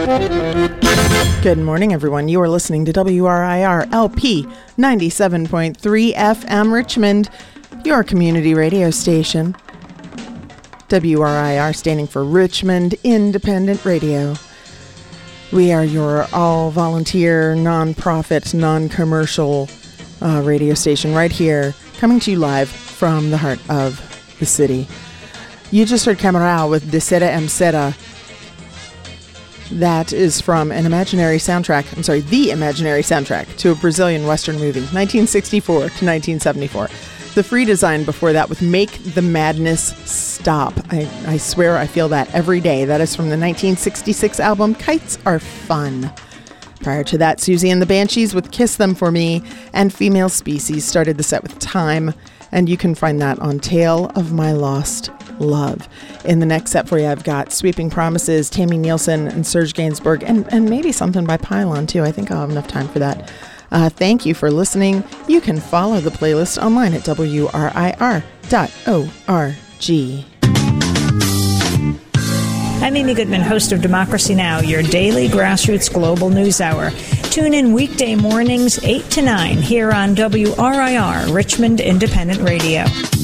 Good morning, everyone. You are listening to WRIR LP 97.3 FM Richmond, your community radio station. WRIR standing for Richmond Independent Radio. We are your all-volunteer, non-profit, non-commercial radio station right here, coming to you live from the heart of the city. You just heard Camarão with De Seda Em Seda. That is from the imaginary soundtrack to a Brazilian Western movie, 1964 to 1974. The Free design before that with Make the Madness Stop. I swear I feel that every day. That is from the 1966 album Kites Are Fun. Prior to that, Susie and the Banshees with Kiss Them For Me, and Female Species started the set with Time, and you can find that on Tale of My Lost Love. In the next set for you, I've got Sweeping Promises, Tammy Nielsen and Serge Gainsbourg, and maybe something by Pylon too. I think I'll have enough time for that. Thank you for listening. You can follow the playlist online at WRIR.org. I'm Amy Goodman, host of Democracy Now!, your daily grassroots global news hour. Tune in weekday mornings 8 to 9 here on WRIR, Richmond Independent Radio.